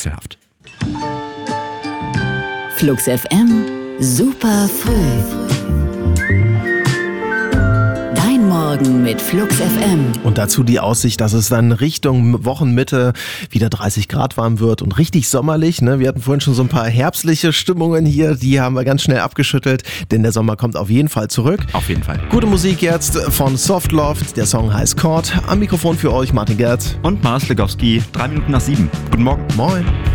wechselhaft. Flux FM, super früh. Dein Morgen mit Flux FM. Und dazu die Aussicht, dass es dann Richtung Wochenmitte wieder 30 Grad warm wird und richtig sommerlich. Ne? Wir hatten vorhin schon so ein paar herbstliche Stimmungen hier, die haben wir ganz schnell abgeschüttelt, denn der Sommer kommt auf jeden Fall zurück. Auf jeden Fall. Gute Musik jetzt von Softloft, der Song heißt Chord. Am Mikrofon für euch Martin Gerz Und Mars Legowski, 7:03. Guten Morgen. Moin.